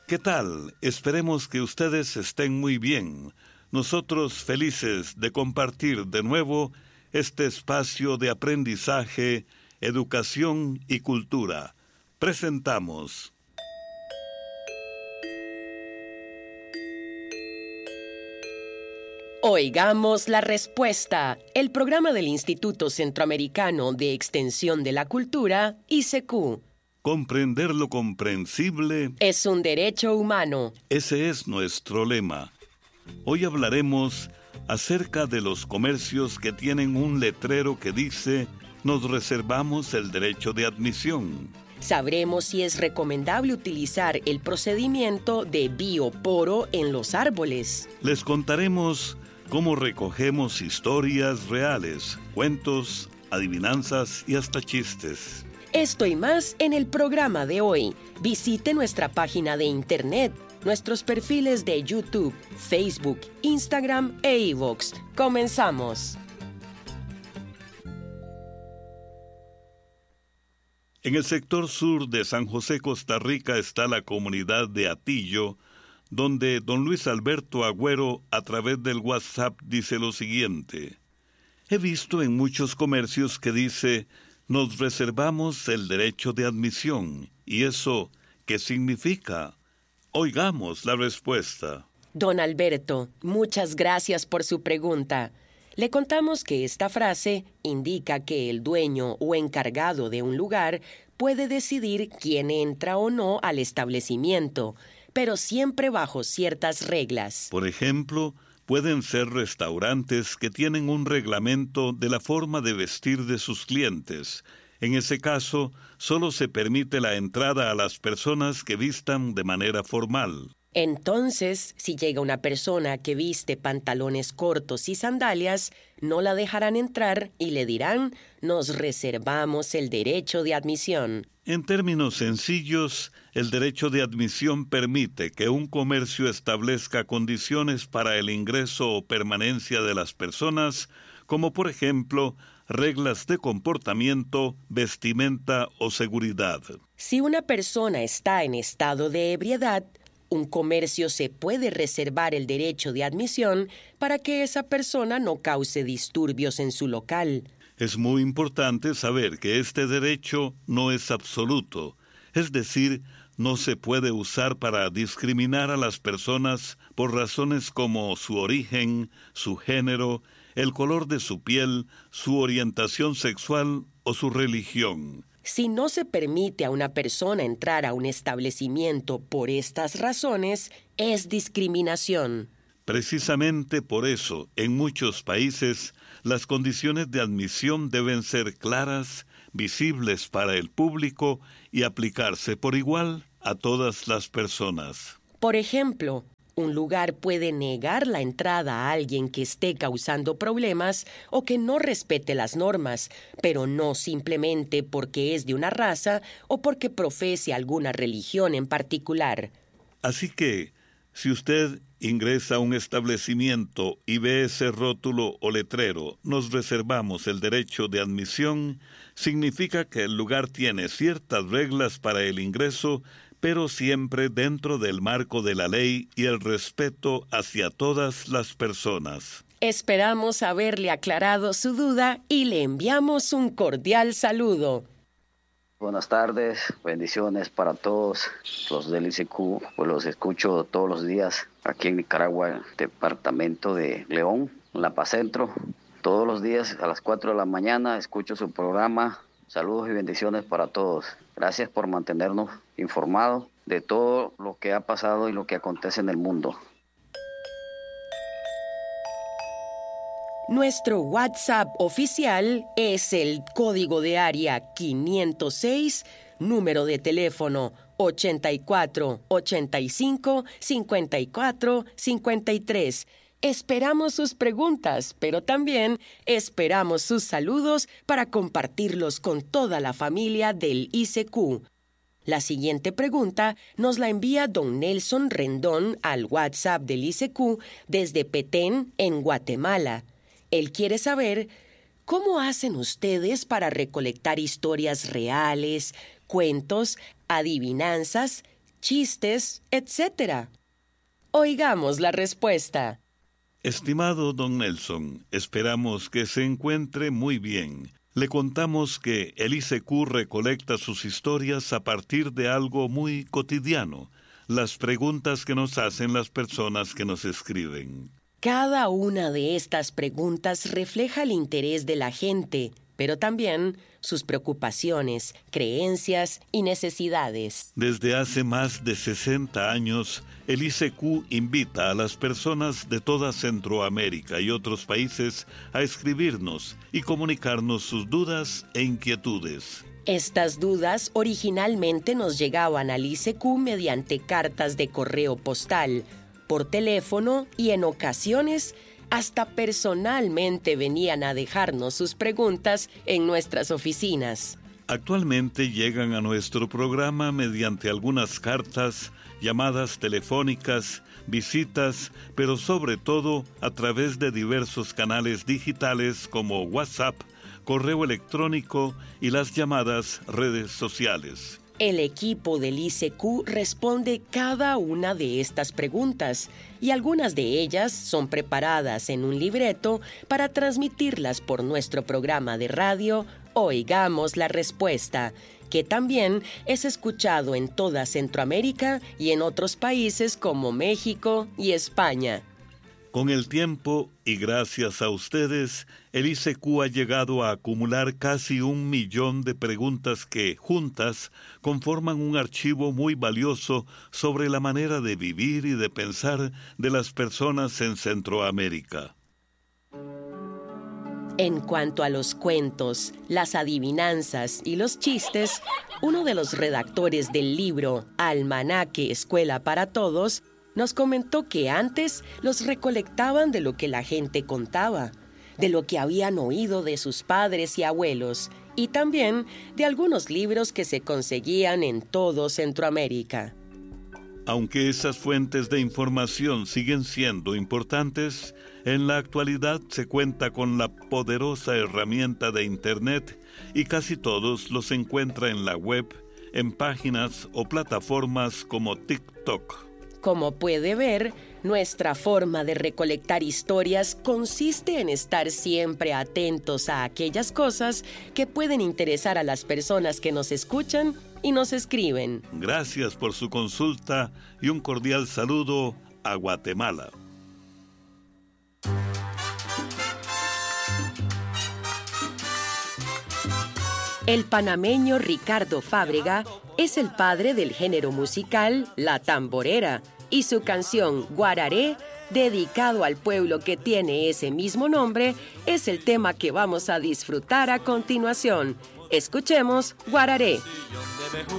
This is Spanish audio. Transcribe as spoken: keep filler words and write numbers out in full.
¿Qué tal? Esperemos que ustedes estén muy bien. Nosotros felices de compartir de nuevo este espacio de aprendizaje, educación y cultura. Presentamos Oigamos la Respuesta, el programa del Instituto Centroamericano de Extensión de la Cultura, I C Q. Comprender lo comprensible Es un derecho humano. Ese es nuestro lema. Hoy hablaremos acerca de los comercios que tienen un letrero que dice: nos reservamos el derecho de admisión. Sabremos si es recomendable utilizar el procedimiento de bioporo en los árboles. Les contaremos cómo recogemos historias reales, cuentos, adivinanzas y hasta chistes. Esto y más en el programa de hoy. Visite nuestra página de internet, nuestros perfiles de YouTube, Facebook, Instagram e iVoox. Comenzamos. En el sector sur de San José, Costa Rica, está la comunidad de Atillo, donde don Luis Alberto Agüero, a través del WhatsApp, dice lo siguiente: he visto en muchos comercios que dice: nos reservamos el derecho de admisión. ¿Y eso qué significa? Oigamos la respuesta. Don Alberto, muchas gracias por su pregunta. Le contamos que esta frase indica que el dueño o encargado de un lugar puede decidir quién entra o no al establecimiento, pero siempre bajo ciertas reglas. Por ejemplo, pueden ser restaurantes que tienen un reglamento de la forma de vestir de sus clientes. En ese caso, solo se permite la entrada a las personas que vistan de manera formal. Entonces, si llega una persona que viste pantalones cortos y sandalias, no la dejarán entrar y le dirán: nos reservamos el derecho de admisión. En términos sencillos, el derecho de admisión permite que un comercio establezca condiciones para el ingreso o permanencia de las personas, como por ejemplo, reglas de comportamiento, vestimenta o seguridad. Si una persona está en estado de ebriedad, un comercio se puede reservar el derecho de admisión para que esa persona no cause disturbios en su local. Es muy importante saber que este derecho no es absoluto, es decir, no se puede usar para discriminar a las personas por razones como su origen, su género, el color de su piel, su orientación sexual o su religión. Si no se permite a una persona entrar a un establecimiento por estas razones, es discriminación. Precisamente por eso, en muchos países, las condiciones de admisión deben ser claras, visibles para el público y aplicarse por igual a todas las personas. Por ejemplo, un lugar puede negar la entrada a alguien que esté causando problemas o que no respete las normas, pero no simplemente porque es de una raza o porque profese alguna religión en particular. Así que, si usted ingresa a un establecimiento y ve ese rótulo o letrero: nos reservamos el derecho de admisión, significa que el lugar tiene ciertas reglas para el ingreso, pero siempre dentro del marco de la ley y el respeto hacia todas las personas. Esperamos haberle aclarado su duda y le enviamos un cordial saludo. Buenas tardes, bendiciones para todos los del I C Q, pues los escucho todos los días aquí en Nicaragua, departamento de León, La Paz Centro. Todos los días a las cuatro de la mañana escucho su programa. Saludos y bendiciones para todos. Gracias por mantenernos informados de todo lo que ha pasado y lo que acontece en el mundo. Nuestro WhatsApp oficial es el código de área quinientos seis, número de teléfono ochenta y cuatro, ochenta y cinco, cincuenta y cuatro, cincuenta y tres. Esperamos sus preguntas, pero también esperamos sus saludos para compartirlos con toda la familia del I C Q. La siguiente pregunta nos la envía don Nelson Rendón al WhatsApp del I C Q desde Petén, en Guatemala. Él quiere saber: ¿cómo hacen ustedes para recolectar historias reales, cuentos, adivinanzas, chistes, etcétera. Oigamos la respuesta. Estimado don Nelson, esperamos que se encuentre muy bien. Le contamos que el I C Q recolecta sus historias a partir de algo muy cotidiano, las preguntas que nos hacen las personas que nos escriben. Cada una de estas preguntas refleja el interés de la gente, pero también sus preocupaciones, creencias y necesidades. Desde hace más de sesenta años, el I C Q invita a las personas de toda Centroamérica y otros países a escribirnos y comunicarnos sus dudas e inquietudes. Estas dudas originalmente nos llegaban al I C Q mediante cartas de correo postal, por teléfono y en ocasiones hasta personalmente venían a dejarnos sus preguntas en nuestras oficinas. Actualmente llegan a nuestro programa mediante algunas cartas, llamadas telefónicas, visitas, pero sobre todo a través de diversos canales digitales como WhatsApp, correo electrónico y las llamadas redes sociales. El equipo del I C Q responde cada una de estas preguntas y algunas de ellas son preparadas en un libreto para transmitirlas por nuestro programa de radio Oigamos la Respuesta, que también es escuchado en toda Centroamérica y en otros países como México y España. Con el tiempo, y gracias a ustedes, el I C Q ha llegado a acumular casi un millón de preguntas que, juntas, conforman un archivo muy valioso sobre la manera de vivir y de pensar de las personas en Centroamérica. En cuanto a los cuentos, las adivinanzas y los chistes, uno de los redactores del libro Almanaque Escuela para Todos nos comentó que antes los recolectaban de lo que la gente contaba, de lo que habían oído de sus padres y abuelos, y también de algunos libros que se conseguían en todo Centroamérica. Aunque esas fuentes de información siguen siendo importantes, en la actualidad se cuenta con la poderosa herramienta de Internet y casi todos los encuentra en la web, en páginas o plataformas como TikTok. Como puede ver, nuestra forma de recolectar historias consiste en estar siempre atentos a aquellas cosas que pueden interesar a las personas que nos escuchan y nos escriben. Gracias por su consulta y un cordial saludo a Guatemala. El panameño Ricardo Fábrega es el padre del género musical La Tamborera y su canción Guararé, dedicado al pueblo que tiene ese mismo nombre, es el tema que vamos a disfrutar a continuación. Escuchemos Guararé.